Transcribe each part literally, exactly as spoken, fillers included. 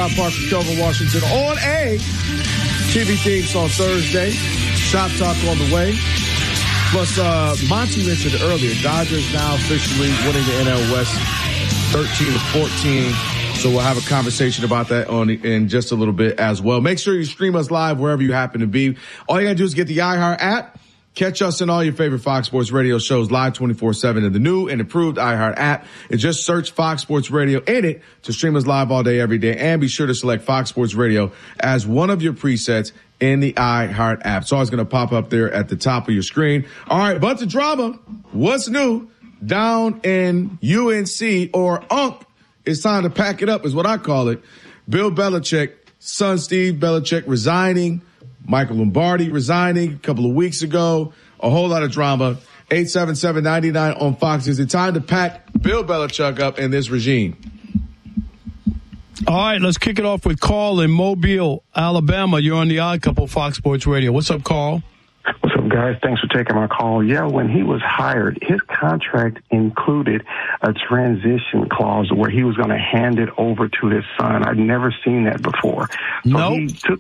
Rob Parker, Kelvin Washington on a T V Things on Thursday. Shop Talk on the way. Plus, uh, Monty mentioned earlier, Dodgers now officially winning the N L West thirteen to fourteen. So we'll have a conversation about that on in just a little bit as well. Make sure you stream us live wherever you happen to be. All you got to do is get the iHeart app. Catch us in all your favorite Fox Sports Radio shows live twenty-four seven in the new and improved iHeart app. And just search Fox Sports Radio in it to stream us live all day, every day. And be sure to select Fox Sports Radio as one of your presets in the iHeart app. It's always going to pop up there at the top of your screen. All right, bunch of drama. What's new down in U N C or U N C? It's time to pack it up is what I call it. Bill Belichick, son Steve Belichick resigning. Michael Lombardi resigning a couple of weeks ago. A whole lot of drama. eight seven seven, nine nine on Fox. Is it time to pack Bill Belichick up in this regime? All right, let's kick it off with Carl in Mobile, Alabama. You're on the Odd Couple, Fox Sports Radio. What's up, Carl? What's up, guys? Thanks for taking my call. Yeah, when he was hired, his contract included a transition clause where he was going to hand it over to his son. I'd never seen that before. So nope. he took.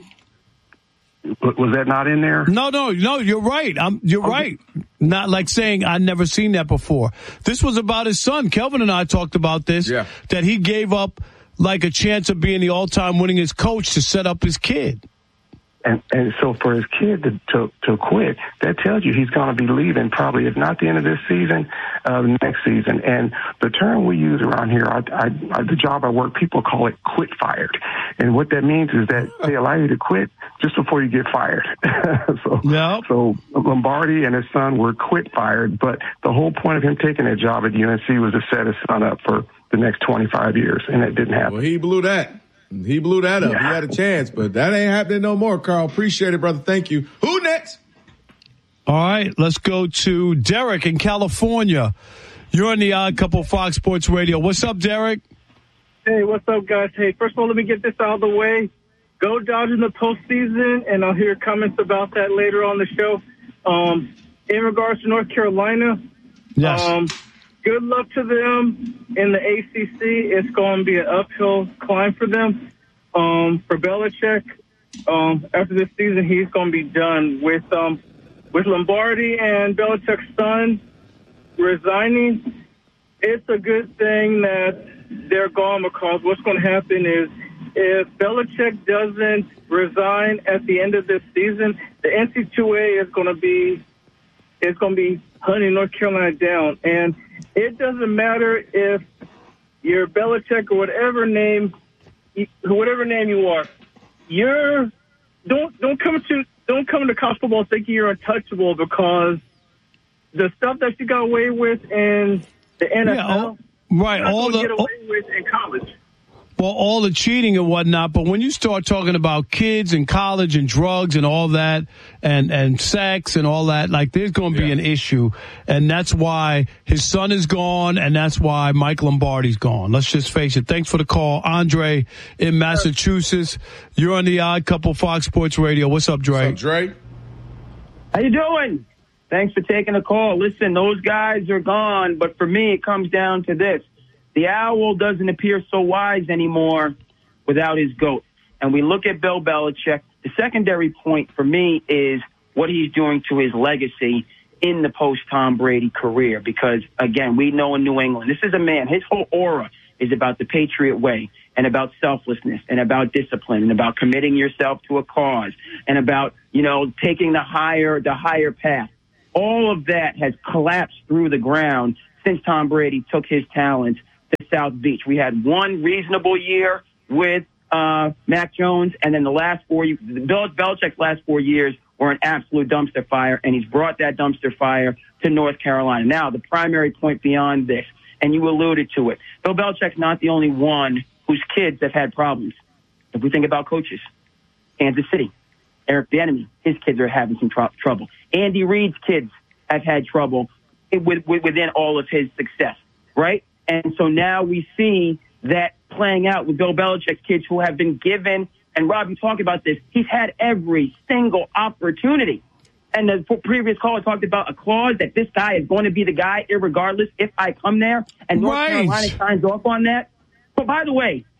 Was that not in there? No, no, no. You're right. I'm, you're okay. right. Not like saying I'd never seen that before. This was about his son. Kelvin and I talked about this. Yeah. That he gave up like a chance of being the all-time winningest coach to set up his kid. And, and so for his kid to, to, to quit, that tells you he's going to be leaving probably, if not the end of this season, uh, next season. And the term we use around here, I, I, I, the job I work, people call it quit fired. And what that means is that they allow you to quit just before you get fired. so, yep. so Lombardi and his son were quit fired, but the whole point of him taking that job at U N C was to set his son up for the next twenty-five years, and that didn't happen. Well, he blew that. He blew that up. Yeah. He had a chance, but that ain't happening no more, Carl. Appreciate it, brother. Thank you. Who next? All right, let's go to Derek in California. You're on the Odd Couple Fox Sports Radio. What's up, Derek? Hey, what's up, guys? Hey, first of all, let me get this out of the way. Go Dodgers in the postseason, and I'll hear comments about that later on the show. Um, in regards to North Carolina, yes. um, good luck to them in the A C C. It's going to be an uphill climb for them. Um, for Belichick, um, after this season, he's going to be done with um, with Lombardi and Belichick's son resigning. It's a good thing that they're gone, because what's going to happen is if Belichick doesn't resign at the end of this season, the N C double A is going to be is going to be hunting North Carolina down, and it doesn't matter if you're Belichick or whatever name, whatever name you are. You're don't don't come to don't come to college football thinking you're untouchable, because the stuff that you got away with in the N F L, yeah, all, right? you're not all gonna the get away with in college. Well, all the cheating and whatnot, but when you start talking about kids and college and drugs and all that, and, and sex and all that, like, there's going to be yeah. an issue. And that's why his son is gone, and that's why Mike Lombardi's gone. Let's just face it. Thanks for the call. Andre in Massachusetts. You're on the Odd Couple Fox Sports Radio. What's up, Dre? What's up, Dre? How you doing? Thanks for taking the call. Listen, those guys are gone, but for me, it comes down to this. The owl doesn't appear so wise anymore without his goat. And we look at Bill Belichick. The secondary point for me is what he's doing to his legacy in the post-Tom Brady career. Because, again, we know in New England, this is a man, his whole aura is about the Patriot way and about selflessness and about discipline and about committing yourself to a cause and about, you know, taking the higher, the higher path. All of that has collapsed through the ground since Tom Brady took his talents to South Beach. We had one reasonable year with uh, Mac Jones, and then the last four, Bill Belichick's last four years were an absolute dumpster fire, and he's brought that dumpster fire to North Carolina. Now, the primary point beyond this, and you alluded to it, Bill Belichick's not the only one whose kids have had problems. If we think about coaches, Kansas City, Eric Bieniemy, his kids are having some tr- trouble. Andy Reid's kids have had trouble with, with, within all of his success, right? And so now we see that playing out with Bill Belichick's kids who have been given, and Rob, you talked about this, he's had every single opportunity. And the previous caller talked about a clause that this guy is going to be the guy irregardless if I come there, and North right. Carolina signs off on that. But by the way,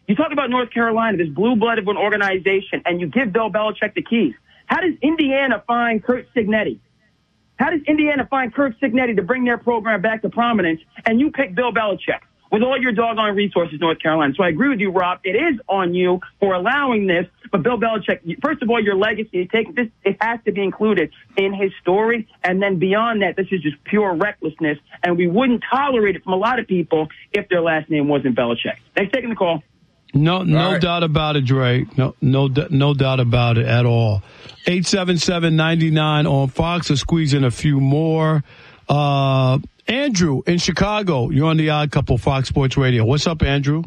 You talk about North Carolina, this blue blood of an organization, and you give Bill Belichick the keys. How does Indiana find Curt Cignetti? How does Indiana find Curt Cignetti to bring their program back to prominence, and you pick Bill Belichick with all your doggone resources, North Carolina? So I agree with you, Rob. It is on you for allowing this. But Bill Belichick, first of all, your legacy is taking this. It has to be included in his story. And then beyond that, this is just pure recklessness. And we wouldn't tolerate it from a lot of people if their last name wasn't Belichick. Thanks for taking the call. No, no right. doubt about it, Dre. No, no, no doubt about it at all. eight seven seven, nine nine on Fox. I'll squeeze in a few more. Uh, Andrew in Chicago. You're on the Odd Couple Fox Sports Radio. What's up, Andrew?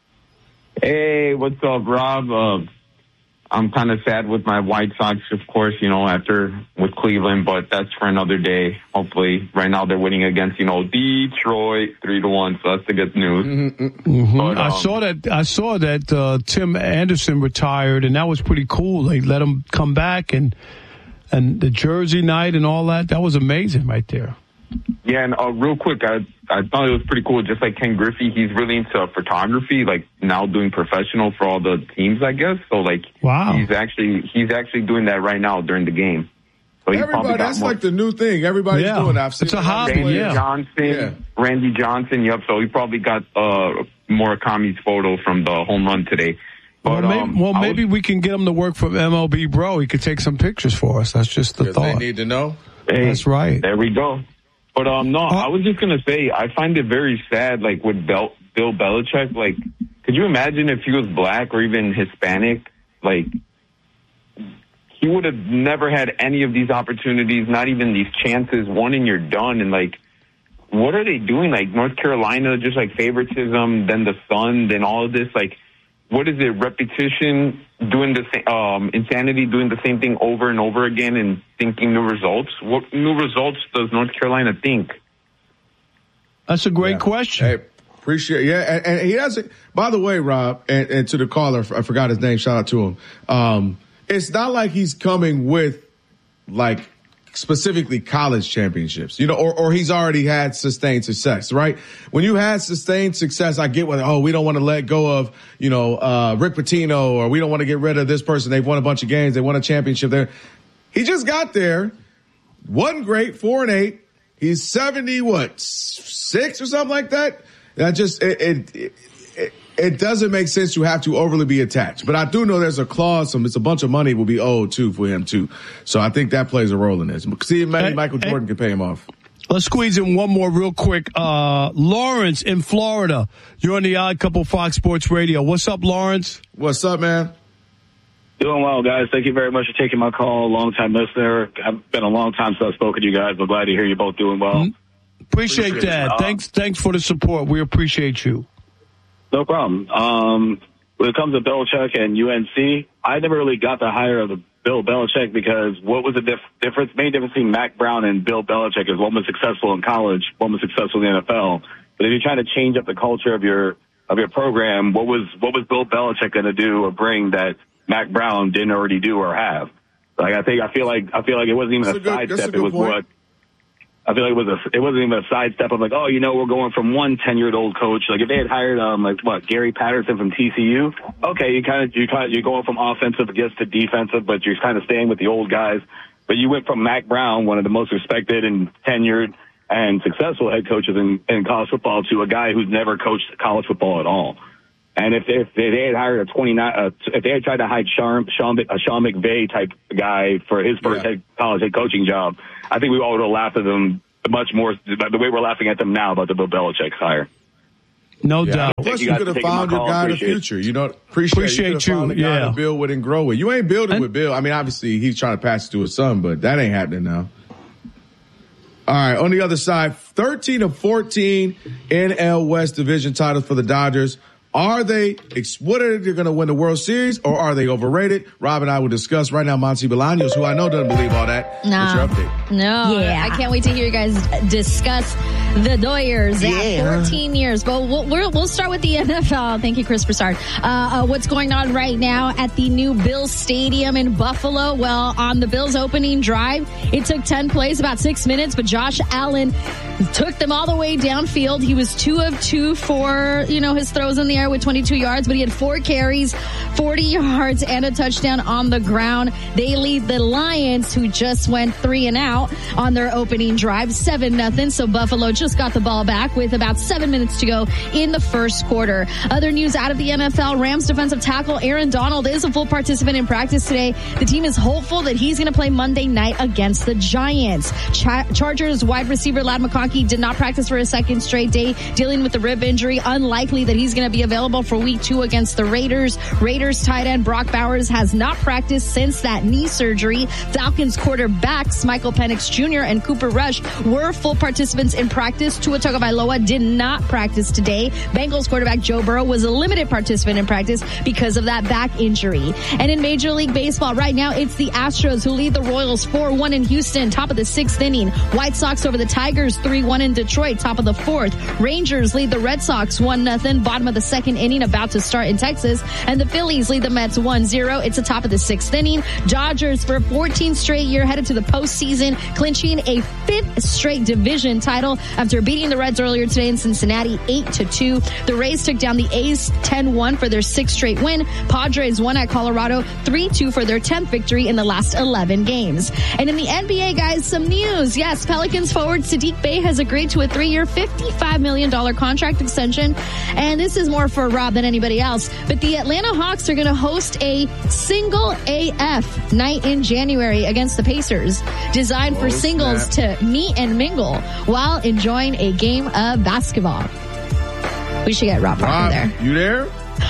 Hey, what's up, Rob? Uh, I'm kind of sad with my White Sox, of course, you know, after with Cleveland, but that's for another day. Hopefully, right now they're winning against, you know, Detroit three to one. So that's the good news. Mm-hmm. But, um, I saw that. I saw that uh, Tim Anderson retired, and that was pretty cool. They let him come back, and and the Jersey night and all that. That was amazing, right there. Yeah, and uh, real quick, I I thought it was pretty cool. Just like Ken Griffey, he's really into photography, like now doing professional for all the teams, I guess. So like, wow, he's actually he's actually doing that right now during the game. So Everybody, that's more, like the new thing. Everybody's yeah, doing that. I've seen it's a hobby. Randy Yeah, Johnson, yeah. Randy Johnson. Yep. So he probably got uh, Murakami's photo from the home run today. But, well, maybe, um, well, maybe was, we can get him to work for M L B Bro. He could take some pictures for us. That's just the thought. They need to know. Hey, that's right. There we go. But um, no, oh. I was just gonna say I find it very sad. Like with Bel- Bill Belichick, like, could you imagine if he was black or even Hispanic? Like, he would have never had any of these opportunities, not even these chances. One and you're done. And like, what are they doing? Like North Carolina, just like favoritism, then the Sun, then all of this. Like, what is it? Repetition, doing the same, um, insanity, doing the same thing over and over again, and thinking new results. What new results does North Carolina think? That's a great yeah. question. Hey, appreciate, yeah, and, and he doesn't. By the way, Rob, and, and to the caller, I forgot his name. Shout out to him. Um, it's not like he's coming with like specifically college championships, you know, or, or he's already had sustained success, right? When you had sustained success, I get what, oh, we don't want to let go of, you know, uh, Rick Pitino, or we don't want to get rid of this person. They've won a bunch of games. They won a championship there. He just got there, wasn't great, four and eight. He's seventy, what, six or something like that? That just, it, it, it, it doesn't make sense to have to overly be attached. But I do know there's a clause, some, it's a bunch of money will be owed too for him too. So I think that plays a role in this. See, maybe hey, Michael Jordan hey, can pay him off. Let's squeeze in one more real quick. Uh, Lawrence in Florida. You're on the Odd Couple Fox Sports Radio. What's up, Lawrence? What's up, man? Doing well, guys. Thank you very much for taking my call. Long time listener. I've been a long time since I've spoken to you guys. I'm glad to hear you both doing well. Mm-hmm. Appreciate, appreciate that. Thanks, thanks for the support. We appreciate you. No problem. Um, when it comes to Belichick and U N C, I never really got the hire of the Bill Belichick because what was the dif- difference? Main difference between Mac Brown and Bill Belichick is one was successful in college, one was successful in the N F L. But if you're trying to change up the culture of your of your program, what was what was Bill Belichick going to do or bring that Mac Brown didn't already do or have? Like I think I feel like I feel like it wasn't even that's a, a sidestep. It was point. what. I feel like it was a, it wasn't even a sidestep of like, oh, you know, we're going from one ten-year-old coach. Like if they had hired, um, like what, Gary Patterson from T C U, okay, you kind of, you kind of, you're going from offensive, I guess, to defensive, but you're kind of staying with the old guys. But you went from Mac Brown, one of the most respected and tenured and successful head coaches in, in college football, to a guy who's never coached college football at all. And if, if they had hired a twenty-nine, uh, if they had tried to hire Sean, Sean, a Sean McVay type guy for his first yeah. head, college head coaching job, I think we all would have laughed at them much more the way we're laughing at them now about the Bill Belichick hire. No yeah. doubt. Plus, you, you could have found your guy in the future. You know, appreciate, appreciate you. you. Found a guy yeah. to build with and grow with. You ain't building and, with Bill. I mean, obviously, he's trying to pass it to his son, but that ain't happening now. All right, on the other side, thirteen of fourteen N L West division titles for the Dodgers. Are they, what are they going to win the World Series, or are they overrated? Rob and I will discuss right now. Monty Bolaños, who I know doesn't believe all that. No. What's your update? No. Yeah. I can't wait to hear you guys discuss the Doyers. Yeah. yeah fourteen years. But we'll, we'll, we'll start with the N F L. Thank you, Chris Broussard. Uh, uh, what's going on right now at the new Bills Stadium in Buffalo? Well, on the Bills opening drive, it took ten plays, about six minutes, but Josh Allen took them all the way downfield. He was two of two for, you know, his throws in the air with twenty-two yards, but he had four carries, forty yards, and a touchdown on the ground. They lead the Lions, who just went three and out on their opening drive, seven nothing. So Buffalo just got the ball back with about seven minutes to go in the first quarter. Other news out of the N F L, Rams defensive tackle Aaron Donald is a full participant in practice today. The team is hopeful that he's going to play Monday night against the Giants. Char- Chargers wide receiver Ladd McConkey did not practice for a second straight day, dealing with the rib injury. Unlikely that he's going to be available for week two against the Raiders. Raiders tight end Brock Bowers has not practiced since that knee surgery. Falcons quarterbacks Michael Penix Junior and Cooper Rush were full participants in practice. Tua Tagovailoa did not practice today. Bengals quarterback Joe Burrow was a limited participant in practice because of that back injury. And in Major League Baseball right now, it's the Astros who lead the Royals four one in Houston, top of the sixth inning. White Sox over the Tigers three one in Detroit, top of the fourth. Rangers lead the Red Sox one nothing, bottom of the second inning, about to start in Texas. And the Phillies lead the Mets one zero. It's the top of the sixth inning. Dodgers for a fourteenth straight year headed to the postseason, clinching a fifth straight division title after beating the Reds earlier today in Cincinnati eight to two. The Rays took down the A's ten one for their sixth straight win. Padres won at Colorado three two for their tenth victory in the last eleven games. And in the N B A, guys, some news. Yes, Pelicans forward Saddiq Bey has agreed to a three-year, fifty-five million dollars contract extension. And this is more for Rob than anybody else. But the Atlanta Hawks are going to host a single A F night in January against the Pacers, designed for oh, singles snap. to meet and mingle while enjoying a game of basketball. We should get Rob Parker Rob, there. You there?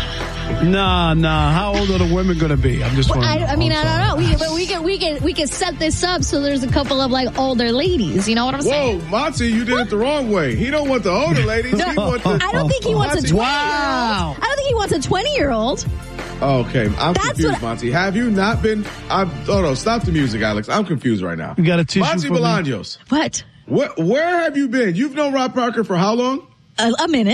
Nah, nah. How old are the women going to be? I'm just well, wondering. I, I mean, I'm I don't know. We, but we can, we can, we can set this up so there's a couple of like older ladies. You know what I'm Whoa, saying? Whoa, Monty, you did it the wrong way. He don't want the older ladies. No, he want the, I don't think he wants Monty. a twenty-year-old. Wow. I don't think he wants a twenty-year-old. Okay, I'm That's confused, what, Monty. Have you not been? I'm, oh no, stop the music, Alex. I'm confused right now. You got a tissue Monty for me? Bolaños. What? Where, where have you been? You've known Rob Parker for how long? A, a minute.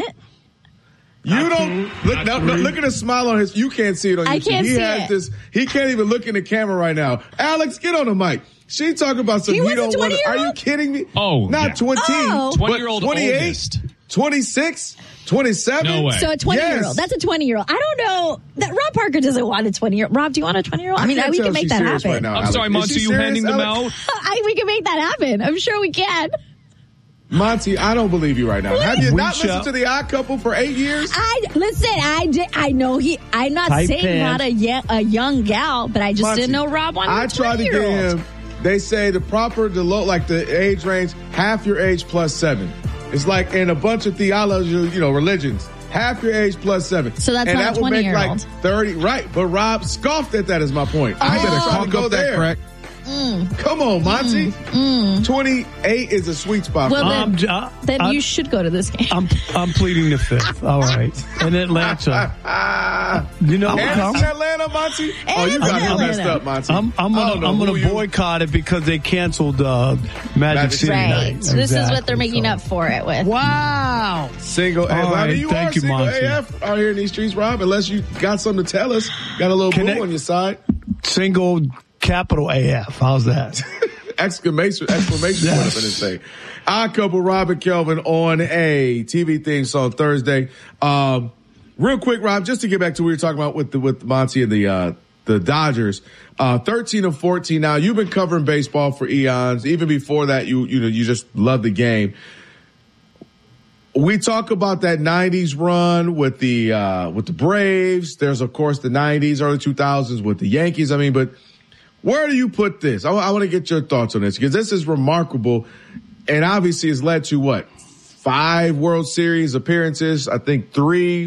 You Not don't two, look. No, no, look at the smile on his. You can't see it on YouTube. I can't he see has it. this. He can't even look in the camera right now. Alex, get on the mic. She talking about some. He you was a don't want. Are you twenty-year-old? kidding me? Oh, not yeah. twenty. Oh. twenty-year-old twenty-eight, oldest. twenty-six, twenty-seven. No way. So a twenty-year-old. Yes. That's a twenty-year-old. I don't know. That Rob Parker doesn't want a twenty-year-old. Rob, do you want a twenty-year-old? I mean, can't we tell can if make she's that serious happen. right now, I'm Alex. sorry, Is Monty, she you serious, handing them Alex? out? I, we can make that happen. I'm sure we can. Monty, I don't believe you right now. Have you We not shall- listened to the Odd Couple for eight years? I listen. I did. I know he. I'm not Tight saying pants. not a ye- a young gal, but I just Monty, didn't know Rob wanted I a tried to get twenty-year-old. him. They say the proper, the low, like the age range, half your age plus seven. It's like in a bunch of theology, you know, religions. Half your age plus seven. So that's and not that a would make like twenty-year-old. thirty, right? But Rob scoffed at that. Is my point. I Oh. gotta try to Talk go up that there. crack. Come on, Monty. twenty-eight is a sweet spot. Well, for me. then- I'm, j- I- Then I- you should go to this game. I'm, I'm pleading the fifth. All right. In Atlanta. Ah, You know, and I'm, it's in Atlanta, Monty. Oh, you And got it's me messed Atlanta. up, Monty. I'm, I'm I don't gonna, know I'm who gonna you- boycott it because they canceled uh, Magic, Magic City. City. Right. night. So this is what they're Exactly. making So- up for it with. Wow. Single A F. All I right, mean, you thank are you, single Monty. A F out here in these streets, Rob, unless you got something to tell us. Got a little Connect- boo on your side. Single capital A F. How's that? Exclamation, exclamation point up in this thing. Odd Couple, Rob and Kelvin on a T V theme song Thursday. Um, real quick, Rob, just to get back to what we were talking about with the, with Monty and the, uh, the Dodgers, uh, thirteen of fourteen. Now, you've been covering baseball for eons. Even before that, you, you know, you just love the game. We talk about that nineties run with the, uh, with the Braves. There's, of course, the nineties, early two thousands with the Yankees. I mean, but where do you put this? I, I want to get your thoughts on this because this is remarkable and obviously has led to what? Five World Series appearances. I think three